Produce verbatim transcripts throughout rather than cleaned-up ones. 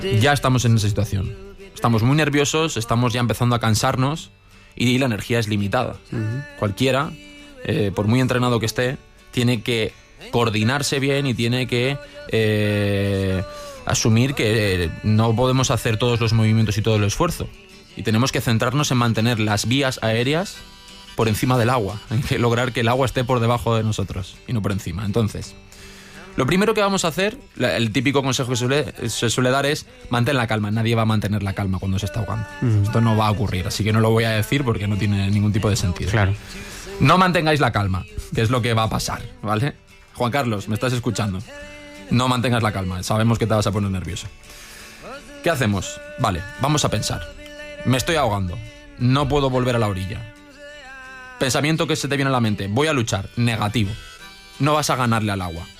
ya estamos en esa situación. Estamos muy nerviosos, estamos ya empezando a cansarnos y la energía es limitada. Uh-huh. Cualquiera, eh, por muy entrenado que esté, tiene que coordinarse bien y tiene que eh, asumir que eh, no podemos hacer todos los movimientos y todo el esfuerzo. Y tenemos que centrarnos en mantener las vías aéreas por encima del agua, en que lograr que el agua esté por debajo de nosotros y no por encima. Entonces, lo primero que vamos a hacer, el típico consejo que suele, se suele dar es mantén la calma. Nadie va a mantener la calma cuando se está ahogando. Mm. Esto no va a ocurrir, así que no lo voy a decir porque no tiene ningún tipo de sentido. Claro. No mantengáis la calma, que es lo que va a pasar, ¿vale? Juan Carlos, ¿me estás escuchando? No mantengas la calma, sabemos que te vas a poner nervioso. ¿Qué hacemos? Vale, vamos a pensar. Me estoy ahogando, no puedo volver a la orilla. Pensamiento que se te viene a la mente, voy a luchar, negativo. No vas a ganarle al agua.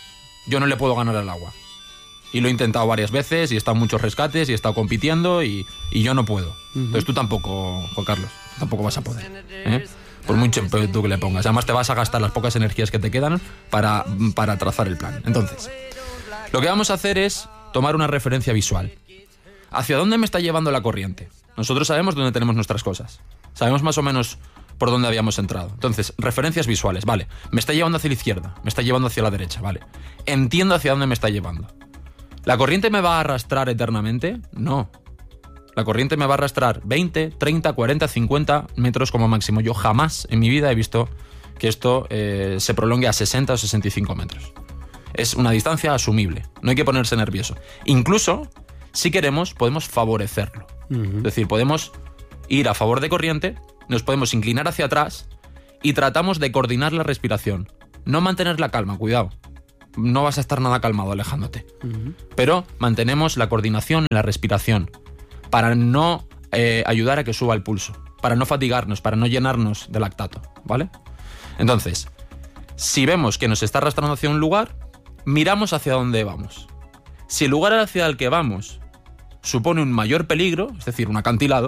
Yo no le puedo ganar al agua. Y lo he intentado varias veces y he estado en muchos rescates y he estado compitiendo y, y yo no puedo. Uh-huh. Entonces tú tampoco, Juan Carlos, tampoco vas a poder, ¿eh? Por mucho empeño que le pongas. Además te vas a gastar las pocas energías que te quedan para, para trazar el plan. Entonces, lo que vamos a hacer es tomar una referencia visual. ¿Hacia dónde me está llevando la corriente? Nosotros sabemos dónde tenemos nuestras cosas. Sabemos más o menos por dónde habíamos entrado. Entonces, referencias visuales, vale. Me está llevando hacia la izquierda, me está llevando hacia la derecha, vale. Entiendo hacia dónde me está llevando. ¿La corriente me va a arrastrar eternamente? No. La corriente me va a arrastrar veinte, treinta, cuarenta, cincuenta metros como máximo. Yo jamás en mi vida he visto que esto eh, se prolongue a sesenta o sesenta y cinco metros. Es una distancia asumible, no hay que ponerse nervioso. Incluso, si queremos, podemos favorecerlo. Uh-huh. Es decir, podemos ir a favor de corriente, nos podemos inclinar hacia atrás y tratamos de coordinar la respiración. No mantener la calma, cuidado. No vas a estar nada calmado alejándote. Uh-huh. Pero mantenemos la coordinación en la respiración para no eh, ayudar a que suba el pulso, para no fatigarnos, para no llenarnos de lactato, ¿vale? Entonces, si vemos que nos está arrastrando hacia un lugar, miramos hacia dónde vamos. Si el lugar hacia el que vamos supone un mayor peligro, es decir, un acantilado,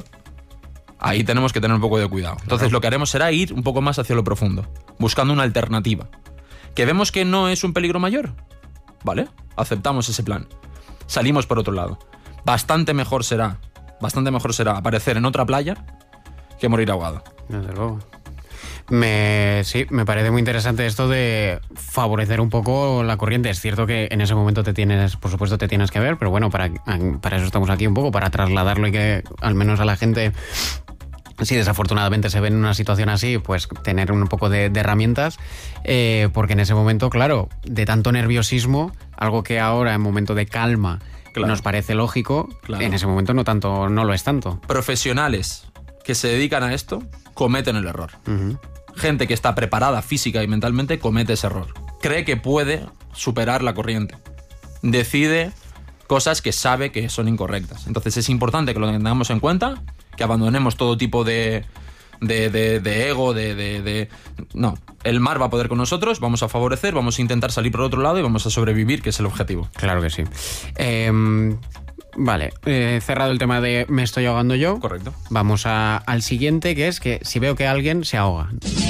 ahí tenemos que tener un poco de cuidado. Entonces lo que haremos será ir un poco más hacia lo profundo, buscando una alternativa. ¿Que vemos que no es un peligro mayor? ¿Vale? Aceptamos ese plan. Salimos por otro lado. Bastante mejor será, bastante mejor será aparecer en otra playa que morir ahogado. Desde luego. Me, sí, me parece muy interesante esto de favorecer un poco la corriente. Es cierto que en ese momento te tienes, por supuesto te tienes que ver, pero bueno, para, para eso estamos aquí un poco, para trasladarlo y que al menos a la gente, si desafortunadamente se ven en una situación así, pues tener un poco de, de herramientas, eh, porque en ese momento, claro, de tanto nerviosismo, algo que ahora en momento de calma claro. nos parece lógico, claro. en ese momento no tanto, no lo es tanto. Profesionales que se dedican a esto cometen el error. Uh-huh. Gente que está preparada física y mentalmente comete ese error. Cree que puede superar la corriente. Decide cosas que sabe que son incorrectas. Entonces es importante que lo tengamos en cuenta, que abandonemos todo tipo de, de, de, de ego, de, de, de... No, el mar va a poder con nosotros, vamos a favorecer, vamos a intentar salir por otro lado y vamos a sobrevivir, que es el objetivo. Claro que sí. Eh, vale, eh, cerrado el tema de me estoy ahogando yo. Correcto. Vamos a, al siguiente, que es que si veo que alguien se ahoga.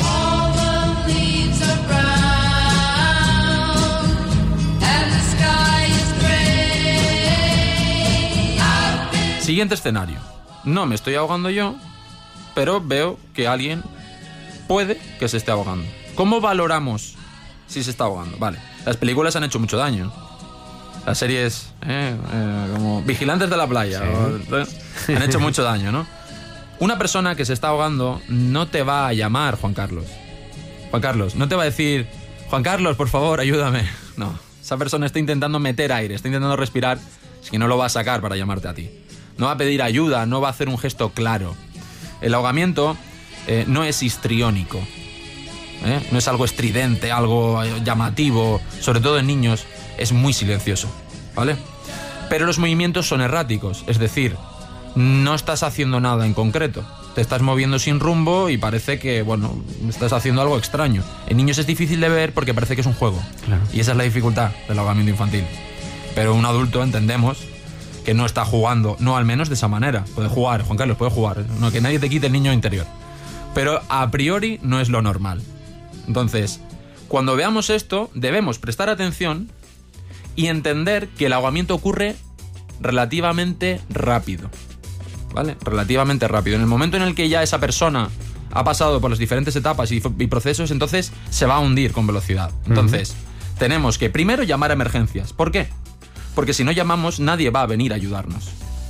Siguiente escenario. No me estoy ahogando yo, pero veo que alguien puede que se esté ahogando. ¿Cómo valoramos si se está ahogando? Vale, las películas han hecho mucho daño. Las series eh, eh, como Vigilantes de la Playa sí. o, eh, han hecho mucho daño, ¿no? Una persona que se está ahogando no te va a llamar Juan Carlos. Juan Carlos, no te va a decir Juan Carlos, por favor, ayúdame. No, esa persona está intentando meter aire, está intentando respirar, es que no lo va a sacar para llamarte a ti. No va a pedir ayuda, no va a hacer un gesto claro. El ahogamiento eh, no es histriónico, ¿eh? No es algo estridente, algo llamativo, sobre todo en niños, es muy silencioso, ¿vale? Pero los movimientos son erráticos, es decir, no estás haciendo nada en concreto. Te estás moviendo sin rumbo y parece que, bueno, estás haciendo algo extraño. En niños es difícil de ver porque parece que es un juego. Claro. Y esa es la dificultad del ahogamiento infantil. Pero un adulto entendemos que no está jugando, no al menos de esa manera. Puede jugar, Juan Carlos, puede jugar. No, que nadie te quite el niño interior. Pero a priori no es lo normal. Entonces, cuando veamos esto, debemos prestar atención y entender que el ahogamiento ocurre relativamente rápido, ¿vale? Relativamente rápido. En el momento en el que ya esa persona ha pasado por las diferentes etapas y, y procesos, entonces se va a hundir con velocidad. Entonces, uh-huh. tenemos que primero llamar a emergencias. ¿Por qué? Porque si no llamamos, nadie va a venir a ayudarnos.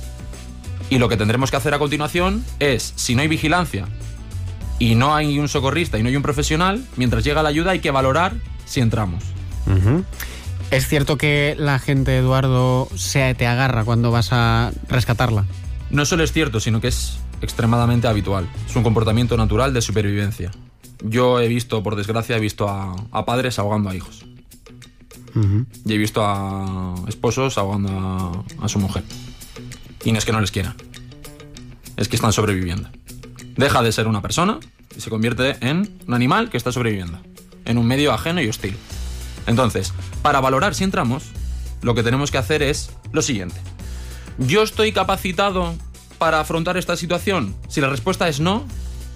Y lo que tendremos que hacer a continuación es, si no hay vigilancia y no hay un socorrista y no hay un profesional, mientras llega la ayuda hay que valorar si entramos. Uh-huh. ¿Es cierto que la gente, Eduardo, se te agarra cuando vas a rescatarla? No solo es cierto, sino que es extremadamente habitual. Es un comportamiento natural de supervivencia. Yo he visto, por desgracia, he visto a, a padres ahogando a hijos. Uh-huh. Y he visto a esposos ahogando a, a su mujer. Y no es que no les quieran, es que están sobreviviendo. Deja de ser una persona y se convierte en un animal que está sobreviviendo, en un medio ajeno y hostil. Entonces, para valorar si entramos, lo que tenemos que hacer es lo siguiente. ¿Yo estoy capacitado para afrontar esta situación? Si la respuesta es no,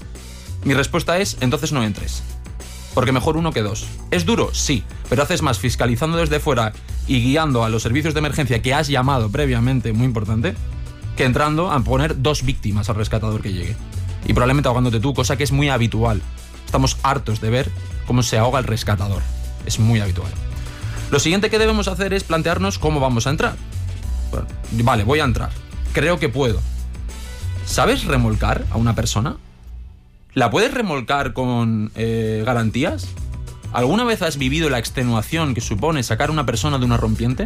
mi respuesta es, entonces no entres. Porque mejor uno que dos. ¿Es duro? Sí, pero haces más fiscalizando desde fuera y guiando a los servicios de emergencia que has llamado previamente, muy importante, que entrando a poner dos víctimas al rescatador que llegue. Y probablemente ahogándote tú, cosa que es muy habitual. Estamos hartos de ver cómo se ahoga el rescatador. Es muy habitual. Lo siguiente que debemos hacer es plantearnos cómo vamos a entrar. Bueno, vale, voy a entrar. Creo que puedo. ¿Sabes remolcar a una persona? ¿La puedes remolcar con eh, garantías? ¿Alguna vez has vivido la extenuación que supone sacar a una persona de una rompiente?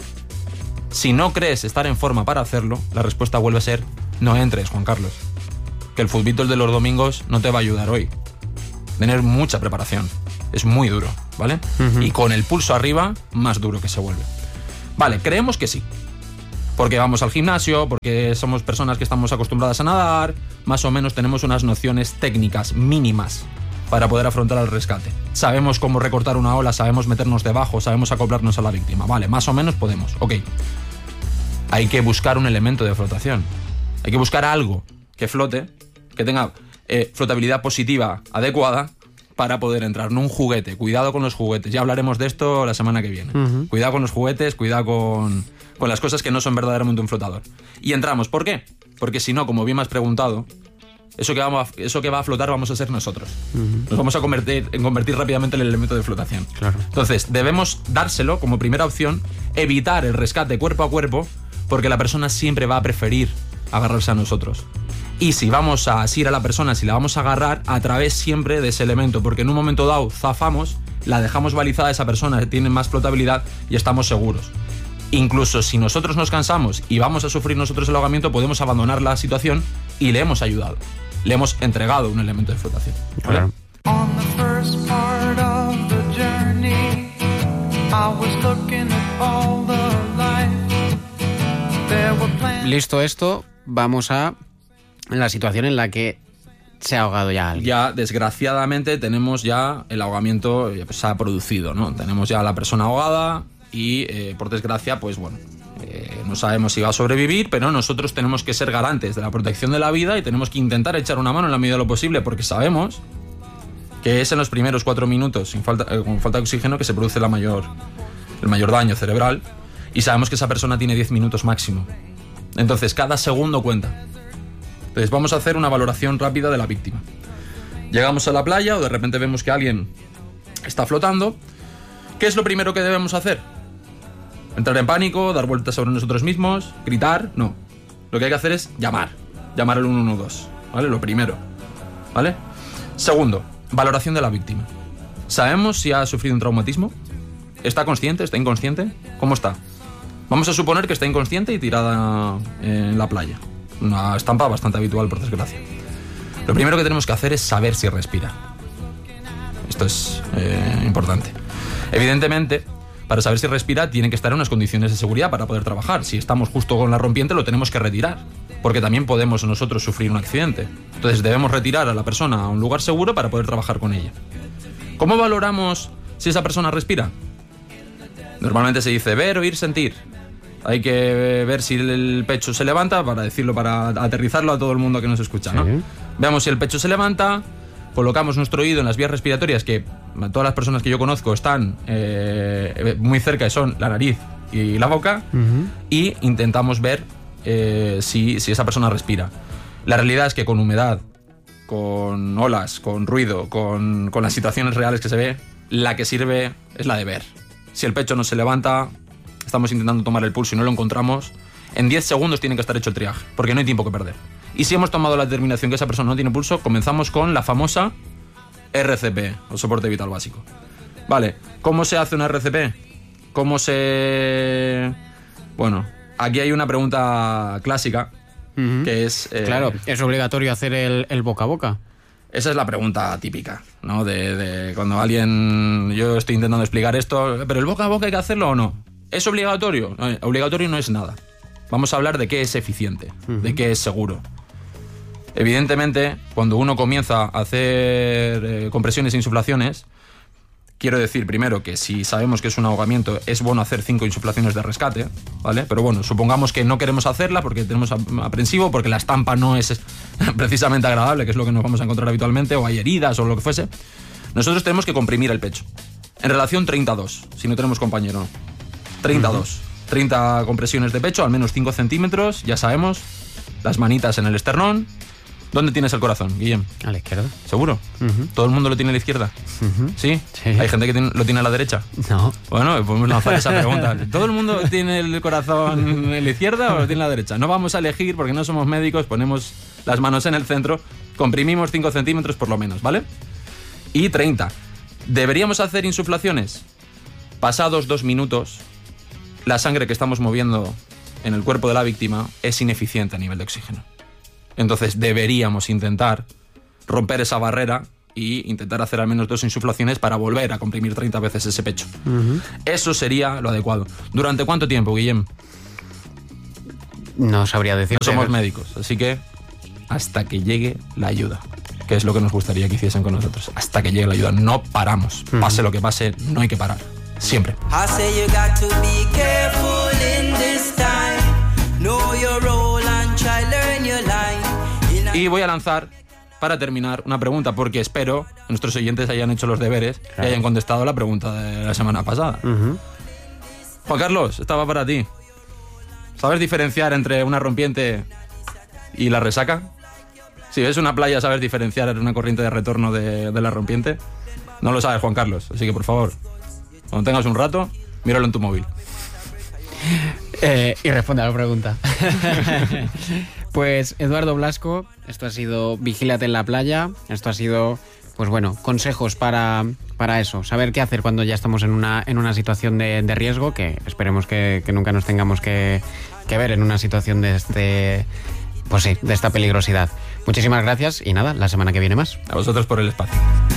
Si no crees estar en forma para hacerlo, la respuesta vuelve a ser no entres, Juan Carlos. Que el fútbol de los domingos no te va a ayudar hoy. Tener mucha preparación. Es muy duro, ¿vale? Uh-huh. Y con el pulso arriba, más duro que se vuelve. Vale, creemos que sí. Porque vamos al gimnasio, porque somos personas que estamos acostumbradas a nadar, más o menos tenemos unas nociones técnicas mínimas para poder afrontar el rescate. Sabemos cómo recortar una ola, sabemos meternos debajo, sabemos acoplarnos a la víctima. Vale, más o menos podemos. Ok. Hay que buscar un elemento de flotación. Hay que buscar algo que flote, que tenga eh, flotabilidad positiva adecuada para poder entrar. No un juguete. Cuidado con los juguetes. Ya hablaremos de esto la semana que viene. Uh-huh. Cuidado con los juguetes, cuidado con... con las cosas que no son verdaderamente un flotador. Y entramos. ¿Por qué? Porque si no, como bien me has preguntado, eso que, vamos a, eso que va a flotar vamos a ser nosotros. Uh-huh. Nos vamos a convertir, en convertir rápidamente en el elemento de flotación. Claro. Entonces, debemos dárselo como primera opción, evitar el rescate cuerpo a cuerpo, porque la persona siempre va a preferir agarrarse a nosotros. Y si vamos a asir a la persona, si la vamos a agarrar, a través siempre de ese elemento, porque en un momento dado zafamos, la dejamos balizada a esa persona, tiene más flotabilidad y estamos seguros. Incluso si nosotros nos cansamos y vamos a sufrir nosotros el ahogamiento, podemos abandonar la situación y le hemos ayudado. Le hemos entregado un elemento de flotación. ¿Vale? Listo esto, vamos a la situación en la que se ha ahogado ya alguien. Ya, desgraciadamente, tenemos ya el ahogamiento, pues, se ha producido, ¿no? Tenemos ya a la persona ahogada. Y, eh, por desgracia, pues bueno, eh, no sabemos si va a sobrevivir, pero nosotros tenemos que ser garantes de la protección de la vida y tenemos que intentar echar una mano en la medida de lo posible, porque sabemos que es en los primeros cuatro minutos, sin falta, eh, con falta de oxígeno, que se produce la mayor, el mayor daño cerebral, y sabemos que esa persona tiene diez minutos máximo. Entonces, cada segundo cuenta. Entonces, vamos a hacer una valoración rápida de la víctima. Llegamos a la playa o de repente vemos que alguien está flotando. ¿Qué es lo primero que debemos hacer? Entrar en pánico, dar vueltas sobre nosotros mismos, gritar, no. Lo que hay que hacer es llamar, llamar al uno uno dos, ¿vale? Lo primero, ¿vale? Segundo, valoración de la víctima. ¿Sabemos si ha sufrido un traumatismo? ¿Está consciente? ¿Está inconsciente? ¿Cómo está? Vamos a suponer que está inconsciente y tirada en la playa. Una estampa bastante habitual, por desgracia. Lo primero que tenemos que hacer es saber si respira. Esto es eh, importante. Evidentemente, para saber si respira, tiene que estar en unas condiciones de seguridad para poder trabajar. Si estamos justo con la rompiente, lo tenemos que retirar, porque también podemos nosotros sufrir un accidente. Entonces debemos retirar a la persona a un lugar seguro para poder trabajar con ella. ¿Cómo valoramos si esa persona respira? Normalmente se dice ver, oír, sentir. Hay que ver si el pecho se levanta, para decirlo, para aterrizarlo a todo el mundo que nos escucha, ¿no? Sí. Veamos si el pecho se levanta. Colocamos nuestro oído en las vías respiratorias, que todas las personas que yo conozco están eh, muy cerca, y son la nariz y la boca, uh-huh. y intentamos ver eh, si, si esa persona respira. La realidad es que con humedad, con olas, con ruido, con, con las situaciones reales que se ve, la que sirve es la de ver. Si el pecho no se levanta, estamos intentando tomar el pulso y no lo encontramos, en diez segundos tiene que estar hecho el triaje, porque no hay tiempo que perder. Y si hemos tomado la determinación que esa persona no tiene pulso, comenzamos con la famosa R C P, o soporte vital básico. Vale, ¿cómo se hace una R C P? ¿Cómo se...? Bueno, aquí hay una pregunta clásica, uh-huh. que es... Eh... Claro, ¿es obligatorio hacer el, el boca a boca? Esa es la pregunta típica, ¿no? De, de cuando alguien... Yo estoy intentando explicar esto, ¿pero el boca a boca hay que hacerlo o no? ¿Es obligatorio? No, obligatorio no es nada. Vamos a hablar de qué es eficiente, uh-huh. de qué es seguro. Evidentemente, cuando uno comienza a hacer eh, compresiones e insuflaciones, quiero decir primero que si sabemos que es un ahogamiento, es bueno hacer cinco insuflaciones de rescate, ¿vale? Pero bueno, supongamos que no queremos hacerla porque tenemos aprensivo, porque la estampa no es precisamente agradable, que es lo que nos vamos a encontrar habitualmente, o hay heridas o lo que fuese. Nosotros tenemos que comprimir el pecho. En relación treinta a dos, si no tenemos compañero. treinta a dos. Uh-huh. treinta compresiones de pecho, al menos cinco centímetros, ya sabemos. Las manitas en el esternón. ¿Dónde tienes el corazón, Guillem? A la izquierda. ¿Seguro? Uh-huh. ¿Todo el mundo lo tiene a la izquierda? Uh-huh. ¿Sí? ¿Sí? ¿Hay gente que tiene, lo tiene a la derecha? No. Bueno, podemos lanzar esa pregunta. ¿Todo el mundo tiene el corazón en la izquierda o lo tiene a la derecha? No vamos a elegir porque no somos médicos, ponemos las manos en el centro, comprimimos cinco centímetros por lo menos, ¿vale? Y treinta. ¿Deberíamos hacer insuflaciones? Pasados dos minutos, la sangre que estamos moviendo en el cuerpo de la víctima es ineficiente a nivel de oxígeno. Entonces deberíamos intentar romper esa barrera y intentar hacer al menos dos insuflaciones para volver a comprimir treinta veces ese pecho. Uh-huh. Eso sería lo adecuado. ¿Durante cuánto tiempo, Guillem? No sabría decir. No somos médicos, así que hasta que llegue la ayuda, que es lo que nos gustaría que hiciesen con nosotros. Hasta que llegue la ayuda. No paramos. Uh-huh. Pase lo que pase, no hay que parar. Siempre. Y voy a lanzar, para terminar, una pregunta, porque espero que nuestros oyentes hayan hecho los deberes, claro, y hayan contestado la pregunta de la semana pasada. Uh-huh. Juan Carlos, esta va para ti. ¿Sabes diferenciar entre una rompiente y la resaca? Si ves una playa, ¿sabes diferenciar una corriente de retorno de, de la rompiente? No lo sabes, Juan Carlos, así que por favor, cuando tengas un rato, míralo en tu móvil. Eh, y responde a la pregunta. Pues Eduardo Blasco, esto ha sido Vigílate en la playa. Esto ha sido, pues bueno, consejos para, para eso, saber qué hacer cuando ya estamos en una, en una situación de, de riesgo, que esperemos que, que nunca nos tengamos que, que ver en una situación de este, pues sí, de esta peligrosidad. Muchísimas gracias y nada, la semana que viene más. A vosotros por el espacio.